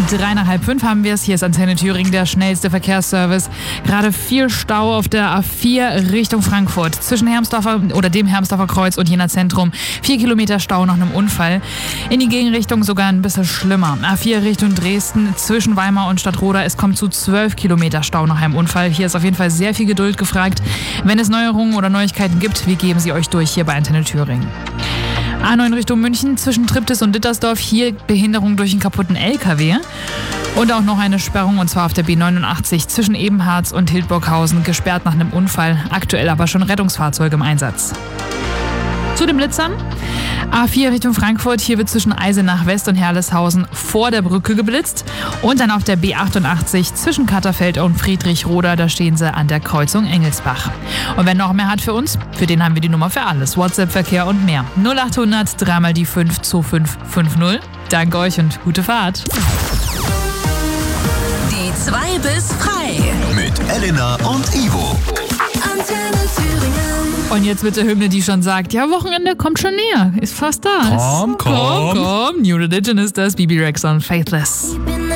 3:30 haben wir es. Hier ist Antenne Thüringen, der schnellste Verkehrsservice. Gerade viel Stau auf der A4 Richtung Frankfurt. Zwischen dem Hermsdorfer Kreuz und Jena Zentrum. 4 Kilometer Stau nach einem Unfall. In die Gegenrichtung sogar ein bisschen schlimmer. A4 Richtung Dresden zwischen Weimar und Stadtroda. Es kommt zu 12 Kilometer Stau nach einem Unfall. Hier ist auf jeden Fall sehr viel Geduld gefragt. Wenn es Neuerungen oder Neuigkeiten gibt, wir geben sie euch durch hier bei Antenne Thüringen. A9 Richtung München zwischen Triptis und Dittersdorf. Hier Behinderung durch einen kaputten LKW. Und auch noch eine Sperrung, und zwar auf der B89 zwischen Ebenharz und Hildburghausen, gesperrt nach einem Unfall. Aktuell aber schon Rettungsfahrzeuge im Einsatz. Zu den Blitzern. A4 Richtung Frankfurt. Hier wird zwischen Eisenach West und Herleshausen vor der Brücke geblitzt. Und dann auf der B88 zwischen Katterfeld und Friedrichroda. Da stehen sie an der Kreuzung Engelsbach. Und wer noch mehr hat für uns, für den haben wir die Nummer für alles. WhatsApp-Verkehr und mehr. 0800 3 die 5 2550. Danke euch und gute Fahrt. Die 2 bis frei. Mit Elena und Ivo. Antenne Thüringen. Und jetzt mit der Hymne, die schon sagt, ja, Wochenende kommt schon näher. Ist fast da. Komm. New Religion ist das. Bibi Rexa und Faithless.